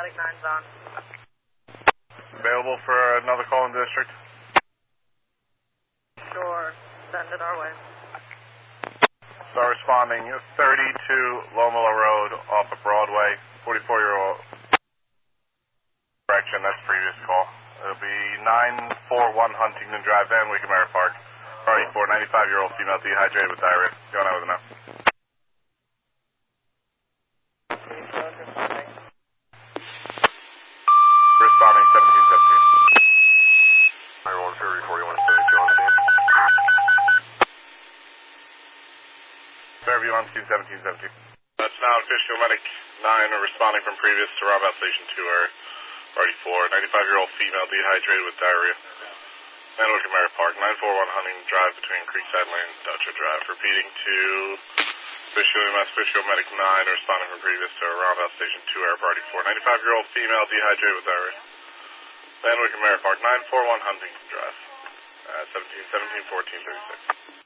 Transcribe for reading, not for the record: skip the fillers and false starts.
Medic 9's on. Available for another call in the district? Sure. Send it our way. Start responding, 32 Lomela Road off of Broadway, 44-year-old. Correction, that's previous call. It'll be 941 Huntington Drive, Van Wickamere Park. Party 4, 95-year-old female dehydrated with diarrhea. Going out with a now. Responding 1717. Everyone, Fury 41 to 72 on scene. Fairview on scene 1717. That's now official medic 9 responding from previous to Roundabout Station 2 or Party 4, 95-year-old female dehydrated with diarrhea. Van Wickamere Park, 941 Huntington Drive between Creekside Lane and Dutcher Drive. Repeating to official medic 9 responding from previous to Roundabout Station 2 Air Party 4, 95-year-old female dehydrated with diarrhea. Van Wickamere Park, 941 Huntington Drive. 17, 14, 36.